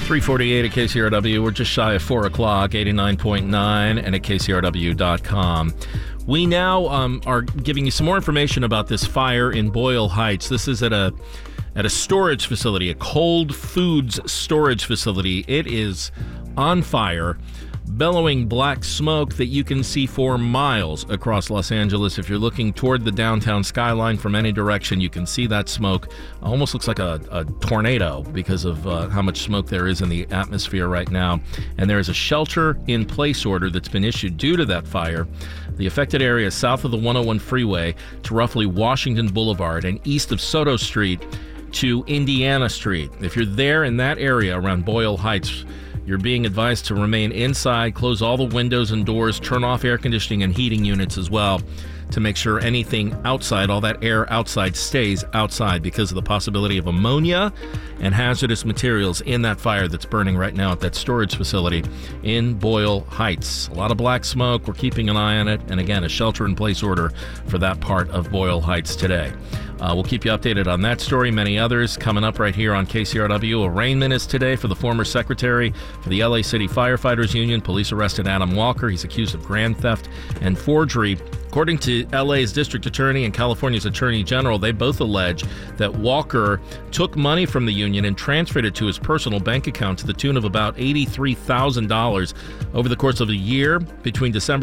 3:48 at KCRW. We're just shy of 4 o'clock, 89.9, and at KCRW.com. We now are giving you some more information about this fire in Boyle Heights. This is at a storage facility, a cold foods storage facility. It is on fire, bellowing black smoke that you can see for miles across Los Angeles. If you're looking toward the downtown skyline from any direction, you can see that smoke. Almost looks like a tornado because of how much smoke there is in the atmosphere right now. And there is a shelter-in-place order that's been issued due to that fire. The affected area is south of the 101 freeway to roughly Washington Boulevard and east of Soto Street to Indiana Street. If you're there in that area around Boyle Heights, you're being advised to remain inside, close all the windows and doors, turn off air conditioning and heating units as well to make sure anything outside, all that air outside, stays outside because of the possibility of ammonia and hazardous materials in that fire that's burning right now at that storage facility in Boyle Heights. A lot of black smoke. We're keeping an eye on it. And again, a shelter-in-place order for that part of Boyle Heights today. We'll keep you updated on that story, many others coming up right here on KCRW. Arraignment is today for the former secretary for the LA City Firefighters Union. Police arrested Adam Walker. He's accused of grand theft and forgery. According to LA's district attorney and California's attorney general, they both allege that Walker took money from the union and transferred it to his personal bank account to the tune of about $83,000 over the course of a year between December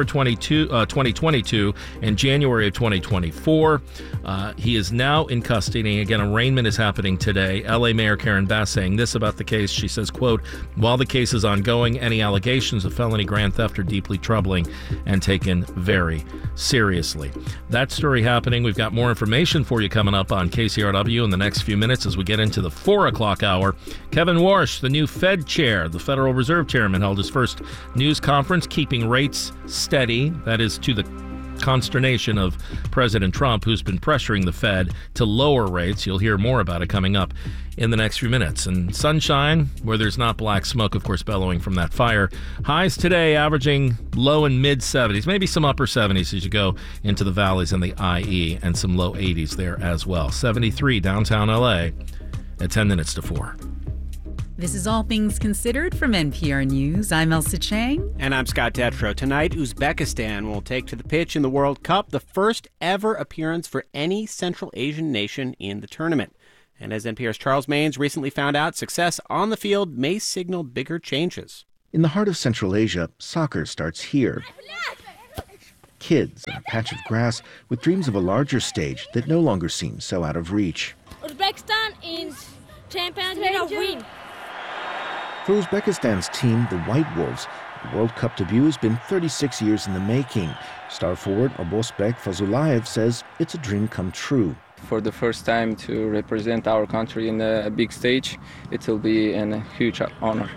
2022 and January of 2024. He is now in custody. Again, arraignment is happening today. LA Mayor Karen Bass saying this about the case. She says, quote, "While the case is ongoing, any allegations of felony grand theft are deeply troubling and taken very seriously." That story happening. We've got more information for you coming up on KCRW in the next few minutes as we get into the 4 o'clock hour. Kevin Warsh, the new Fed chair, the Federal Reserve chairman, held his first news conference, keeping rates steady. That is to the consternation of President Trump, who's been pressuring the Fed to lower rates. You'll hear more about it coming up in the next few minutes. And sunshine, where there's not black smoke, of course, bellowing from that fire. Highs today averaging low and mid 70s, maybe some upper 70s as you go into the valleys and the IE, and some low 80s there as well. 73 downtown LA at 10 minutes to 4. This is All Things Considered from NPR News. I'm Elsa Chang. And I'm Scott Detrow. Tonight, Uzbekistan will take to the pitch in the World Cup, the first ever appearance for any Central Asian nation in the tournament. And as NPR's Charles Maynes recently found out, success on the field may signal bigger changes. In the heart of Central Asia, soccer starts here. Kids on a patch of grass with dreams of a larger stage that no longer seems so out of reach. Uzbekistan is champions, we don't win. For Uzbekistan's team, the White Wolves, the World Cup debut has been 36 years in the making. Star forward Abosbek Fazulayev says it's a dream come true. For the first time to represent our country in a big stage, it will be a huge honor.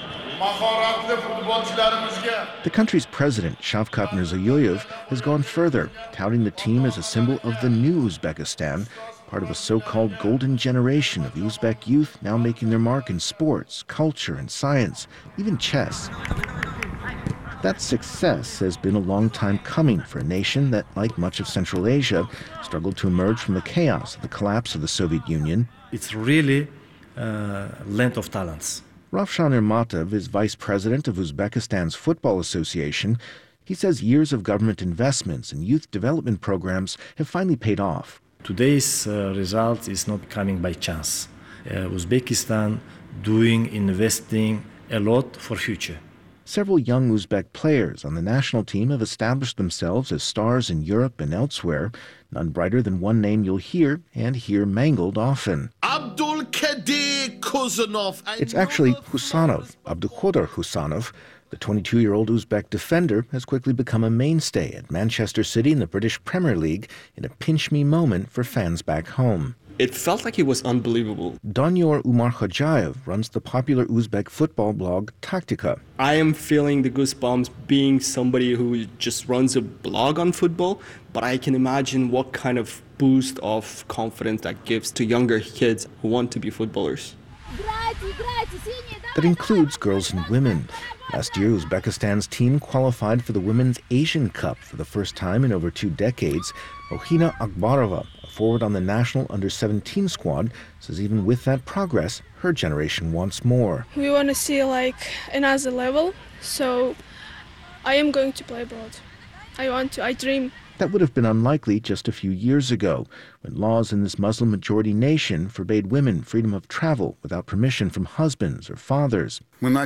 The country's president, Shavkat Mirziyoyev, has gone further, touting the team as a symbol of the new Uzbekistan, part of a so-called golden generation of Uzbek youth now making their mark in sports, culture, and science, even chess. That success has been a long time coming for a nation that, like much of Central Asia, struggled to emerge from the chaos of the collapse of the Soviet Union. It's really a land of talents. Ravshan Ermatov is vice president of Uzbekistan's Football Association. He says years of government investments and youth development programs have finally paid off. Today's result is not coming by chance. Uzbekistan investing a lot for future. Several young Uzbek players on the national team have established themselves as stars in Europe and elsewhere, none brighter than one name you'll hear and hear mangled often. Abdulkadir Khuzanov. It's actually Husanov, Abdulkadir Husanov. The 22-year-old Uzbek defender has quickly become a mainstay at Manchester City in the British Premier League in a pinch-me moment for fans back home. It felt like it was unbelievable. Danyor Umarkhojayev runs the popular Uzbek football blog Taktika. I am feeling the goosebumps being somebody who just runs a blog on football, but I can imagine what kind of boost of confidence that gives to younger kids who want to be footballers. That includes girls and women. Last year, Uzbekistan's team qualified for the Women's Asian Cup for the first time in over 2 decades. Ohina Akbarova, a forward on the national under-17 squad, says even with that progress, her generation wants more. We want to see another level, so I am going to play abroad. I dream. That would have been unlikely just a few years ago, when laws in this Muslim-majority nation forbade women freedom of travel without permission from husbands or fathers.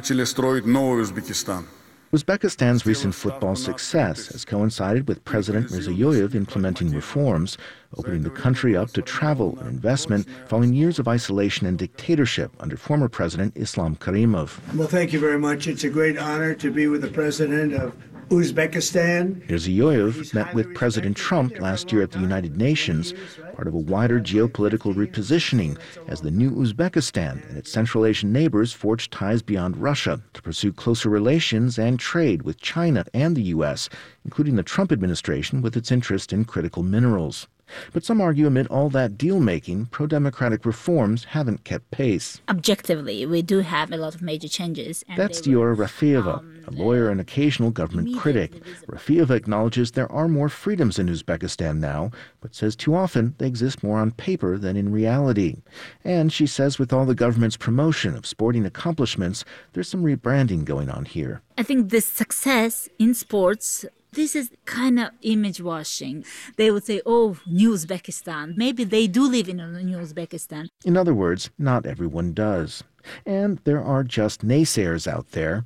Uzbekistan's recent football success has coincided with President Mirziyoyev implementing reforms, opening the country up to travel and investment following years of isolation and dictatorship under former President Islam Karimov. Well, thank you very much. It's a great honor to be with the President of Uzbekistan. Mirziyoyev met with President Trump last year at the United Nations, part of a wider geopolitical repositioning as the new Uzbekistan and its Central Asian neighbors forged ties beyond Russia to pursue closer relations and trade with China and the U.S., including the Trump administration with its interest in critical minerals. But some argue amid all that deal-making, pro-democratic reforms haven't kept pace. Objectively, we do have a lot of major changes. That's Diora Rafieva, a lawyer and occasional government critic. Rafieva acknowledges there are more freedoms in Uzbekistan now, but says too often they exist more on paper than in reality. And she says with all the government's promotion of sporting accomplishments, there's some rebranding going on here. I think this success in sports, this is kind of image washing. They would say, oh, New Uzbekistan. Maybe they do live in New Uzbekistan. In other words, not everyone does. And there are just naysayers out there.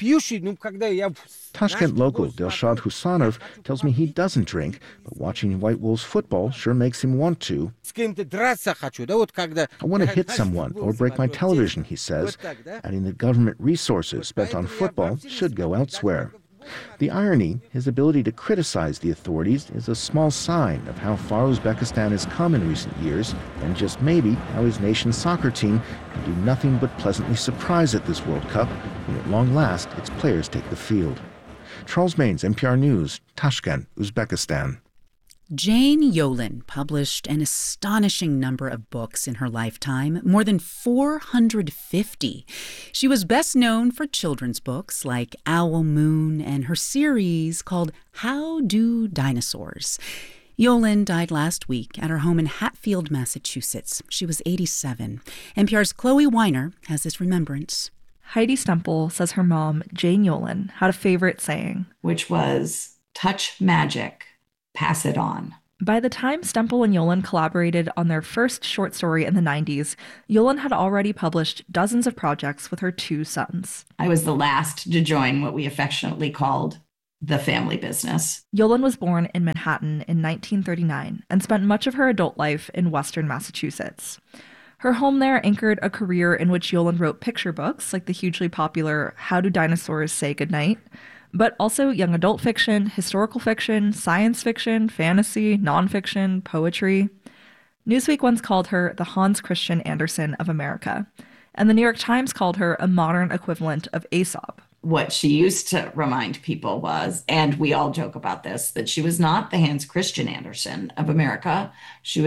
Tashkent local Dilshad Husanov tells me he doesn't drink, but watching White Wolves football sure makes him want to. I want to hit someone or break my television, he says, adding that government resources spent on football should go elsewhere. The irony, his ability to criticize the authorities, is a small sign of how far Uzbekistan has come in recent years, and just maybe how his nation's soccer team can do nothing but pleasantly surprise at this World Cup when at long last its players take the field. Charles Maynes, NPR News, Tashkent, Uzbekistan. Jane Yolen published an astonishing number of books in her lifetime, more than 450. She was best known for children's books like Owl Moon and her series called How Do Dinosaurs? Yolen died last week at her home in Hatfield, Massachusetts. She was 87. NPR's Chloe Weiner has this remembrance. Heidi Stemple says her mom, Jane Yolen, had a favorite saying, which was, touch magic. Pass it on. By the time Stemple and Yolen collaborated on their first short story in the 90s, Yolen had already published dozens of projects with her 2 sons. I was the last to join what we affectionately called the family business. Yolen was born in Manhattan in 1939 and spent much of her adult life in Western Massachusetts. Her home there anchored a career in which Yolen wrote picture books like the hugely popular How Do Dinosaurs Say Goodnight?, but also young adult fiction, historical fiction, science fiction, fantasy, nonfiction, poetry. Newsweek once called her the Hans Christian Andersen of America, and the New York Times called her a modern equivalent of Aesop. What she used to remind people was, and we all joke about this, that she was not the Hans Christian Andersen of America. She was